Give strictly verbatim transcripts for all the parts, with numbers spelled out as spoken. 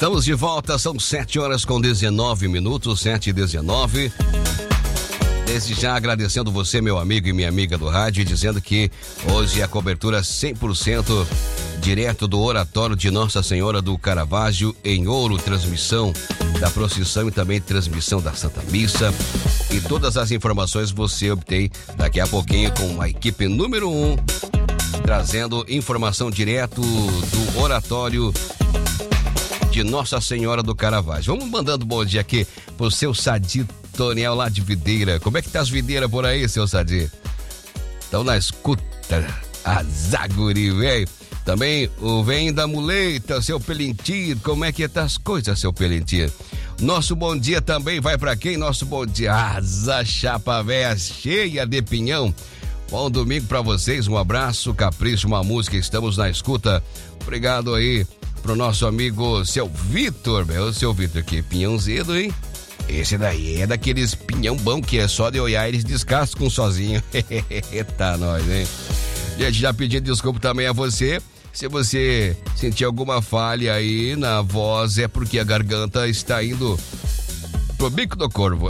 Estamos de volta, são sete horas com dezenove minutos, sete e dezenove. Desde já agradecendo você, meu amigo e minha amiga do rádio, e dizendo que hoje é a cobertura cem por cento direto do Oratório de Nossa Senhora do Caravaggio em Ouro, transmissão da procissão e também transmissão da Santa Missa. E todas as informações você obtém daqui a pouquinho com a equipe número um, trazendo informação direto do Oratório de Nossa Senhora do Caravaggio. Vamos mandando bom dia aqui pro seu Sadi Toniel lá de Videira. Como é que tá as videiras por aí, seu Sadi? Estão na escuta. Azaguri, velho. Também o Vem da Muleta, seu Pelintir. Como é que tá as coisas, seu Pelintir? Nosso bom dia também vai pra quem? Nosso bom dia. Asa chapa véia cheia de pinhão. Bom domingo pra vocês. Um abraço, capricho, uma música. Estamos na escuta. Obrigado aí pro nosso amigo seu Vitor, meu, seu Vitor aqui, pinhãozedo, hein? Esse daí é daqueles pinhão bom que é só de olhar eles descascam sozinho. Eita, nós, hein? Gente, já pedi desculpa também a você. Se você sentir alguma falha aí na voz, é porque a garganta está indo pro bico do corvo.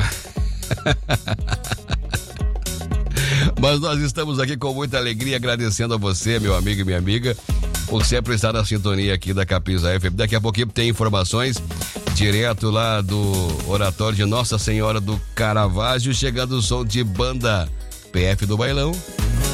Mas nós estamos aqui com muita alegria, agradecendo a você, meu amigo e minha amiga, por sempre estar na sintonia aqui da Capisa F M. Daqui a pouquinho tem informações direto lá do Oratório de Nossa Senhora do Caravaggio, chegando o som de banda P F do Bailão.